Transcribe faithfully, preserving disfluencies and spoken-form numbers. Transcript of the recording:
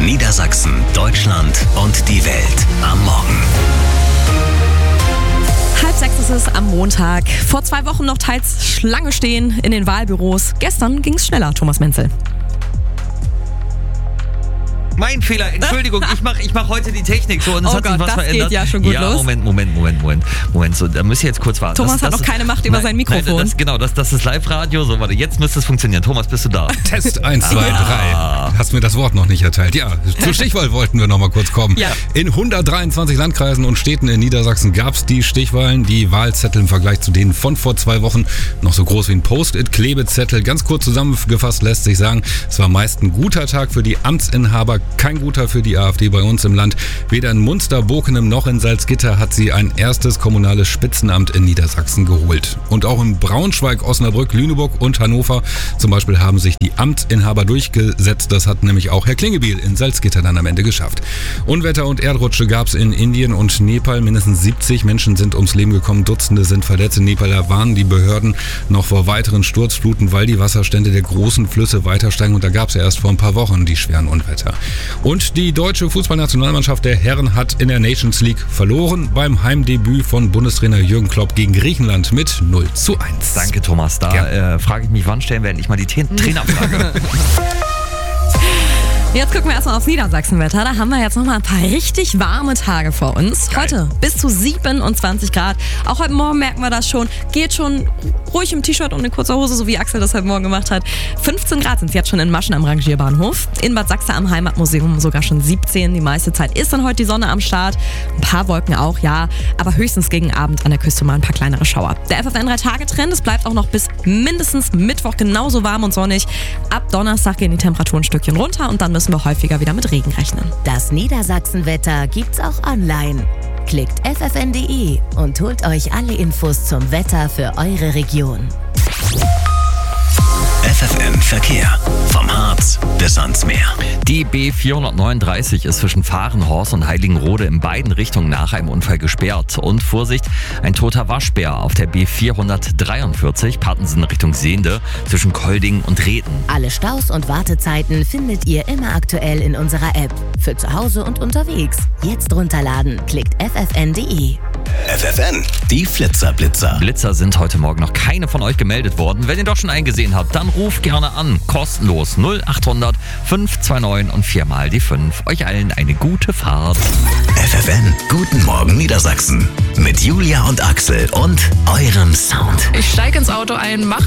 Niedersachsen, Deutschland und die Welt am Morgen. Halb sechs ist es am Montag. Vor zwei Wochen noch teils Schlange stehen in den Wahlbüros. Gestern ging es schneller, Thomas Menzel. Mein Fehler, Entschuldigung, ich mache ich mach heute die Technik so und es Oh hat Gott, sich was das verändert. geht ja schon gut ja, los. Moment, Moment, Moment, Moment, Moment. So, da müsst ihr jetzt kurz warten. Thomas das, hat das noch ist, keine Macht über nein, sein Mikrofon. Nein, das, genau, das, das ist Live-Radio. So, warte, jetzt müsste es funktionieren. Thomas, bist du da? Test eins, zwei, drei. Hast mir das Wort noch nicht erteilt. Ja, zur Stichwahl wollten wir noch mal kurz kommen. Ja. In hundertdreiundzwanzig Landkreisen und Städten in Niedersachsen gab es die Stichwahlen. Die Wahlzettel im Vergleich zu denen von vor zwei Wochen noch so groß wie ein Post-it-Klebezettel. Ganz kurz zusammengefasst lässt sich sagen, es war meist ein guter Tag für die Amtsinhaber, kein guter für die AfD bei uns im Land. Weder in Munster, Bokenem noch in Salzgitter hat sie ein erstes kommunales Spitzenamt in Niedersachsen geholt. Und auch in Braunschweig, Osnabrück, Lüneburg und Hannover zum Beispiel haben sich die Amtsinhaber durchgesetzt. Das hat nämlich auch Herr Klingebiel in Salzgitter dann am Ende geschafft. Unwetter und Erdrutsche gab es in Indien und Nepal. Mindestens siebzig Menschen sind ums Leben gekommen, Dutzende sind verletzt. In Nepal da warnen die Behörden noch vor weiteren Sturzfluten, weil die Wasserstände der großen Flüsse weiter steigen. Und da gab es ja erst vor ein paar Wochen die schweren Unwetter. Und die deutsche Fußballnationalmannschaft der Herren hat in der Nations League verloren beim Heimdebüt von Bundestrainer Jürgen Klopp gegen Griechenland mit null zu eins. Danke, Thomas. Da Ja. äh, frage ich mich, wann stellen wir endlich mal die T- Trainerfrage? Jetzt gucken wir erstmal aufs Niedersachsenwetter. Da haben wir jetzt nochmal ein paar richtig warme Tage vor uns. Geil. Heute bis zu siebenundzwanzig Grad. Auch heute Morgen merken wir das schon. Geht schon ruhig im T-Shirt und in kurzer Hose, so wie Axel das heute Morgen gemacht hat. fünfzehn Grad sind es jetzt schon in Maschen am Rangierbahnhof. In Bad Sachse am Heimatmuseum sogar schon siebzehn. Die meiste Zeit ist dann heute die Sonne am Start. Ein paar Wolken auch, ja. Aber höchstens gegen Abend an der Küste mal ein paar kleinere Schauer. Der F F N drei Tage Trend, es bleibt auch noch bis mindestens Mittwoch genauso warm und sonnig. Ab Donnerstag gehen die Temperaturen ein Stückchen runter und dann müssen wir häufiger wieder mit Regen rechnen. Das Niedersachsenwetter gibt's auch online. Klickt f f n punkt d e und holt euch alle Infos zum Wetter für eure Region. F F N Verkehr. Vom Harz bis ans Meer. Die B vierhundertneununddreißig ist zwischen Fahrenhorst und Heiligenrode in beiden Richtungen nach einem Unfall gesperrt. Und Vorsicht, ein toter Waschbär auf der B vierhundertdreiundvierzig, Partensen Richtung Sehnde, zwischen Kolding und Reden. Alle Staus und Wartezeiten findet ihr immer aktuell in unserer App. Für zu Hause und unterwegs. Jetzt runterladen. Klickt f f n punkt d e. F F N, die Flitzerblitzer. Blitzer sind heute Morgen noch keine von euch gemeldet worden. Wenn ihr doch schon eingesehen habt, dann ruft gerne an. Kostenlos null achthundert fünf zwei neun und viermal die fünf. Euch allen eine gute Fahrt. F F N, guten Morgen Niedersachsen. Mit Julia und Axel und eurem Sound. Ich steige ins Auto ein, mache